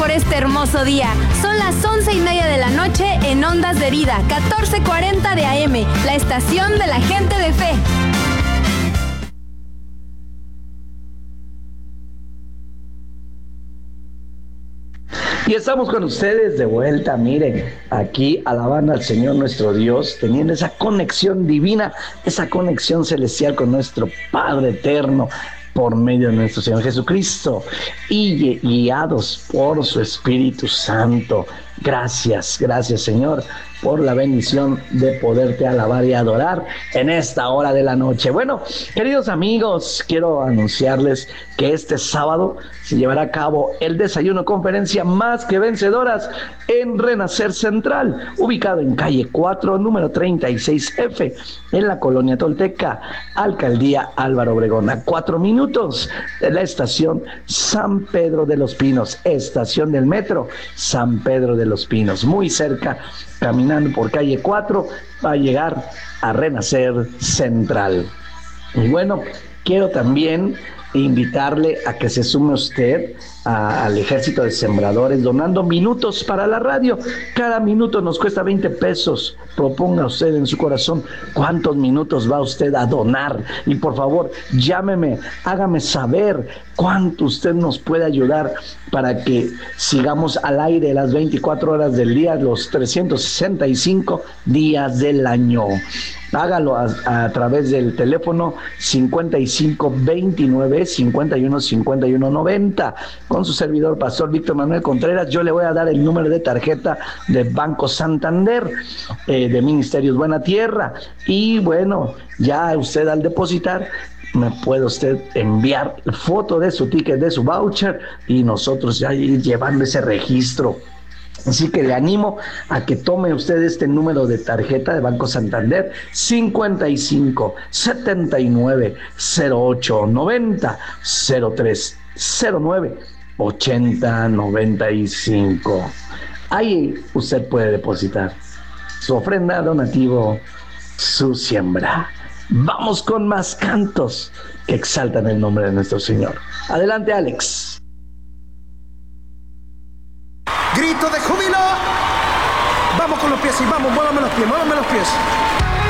por este hermoso día. Son las 11:30 de la noche en Ondas de Vida, 1440 de AM, la estación de la gente de fe. Y estamos con ustedes de vuelta, miren, aquí alabando al Señor nuestro Dios, teniendo esa conexión divina, esa conexión celestial con nuestro Padre eterno, por medio de nuestro Señor Jesucristo, y guiados por su Espíritu Santo. Gracias, gracias Señor, por la bendición de poderte alabar y adorar en esta hora de la noche. Bueno, queridos amigos, quiero anunciarles que este sábado se llevará a cabo el desayuno conferencia Más que Vencedoras en Renacer Central, ubicado en calle 4, número 36F, en la colonia Tolteca, Alcaldía Álvaro Obregón, a 4 minutos de la estación San Pedro de los Pinos, estación del metro San Pedro de los Pinos, muy cerca, caminando por calle 4, va a llegar a Renacer Central. Y bueno, quiero también invitarle a que se sume usted al ejército de sembradores donando minutos para la radio. Cada minuto nos cuesta 20 pesos. Proponga usted en su corazón cuántos minutos va usted a donar. Y por favor, llámeme, hágame saber cuánto usted nos puede ayudar para que sigamos al aire las 24 horas del día, los 365 días del año. Hágalo a través del teléfono 5529-515190 con su servidor, Pastor Víctor Manuel Contreras. Yo le voy a dar el número de tarjeta de Banco Santander, de Ministerios Buena Tierra. Y bueno, ya usted al depositar, me puede usted enviar foto de su ticket, de su voucher, y nosotros ya ir llevando ese registro. Así que le animo a que tome usted este número de tarjeta de Banco Santander, 55 79 08 90 03 09 80 95. Ahí usted puede depositar su ofrenda, donativo, su siembra. Vamos con más cantos que exaltan el nombre de nuestro Señor. Adelante, Alex. Grito de júbilo. Vamos con los pies y vamos, muévame los pies, muévame los pies.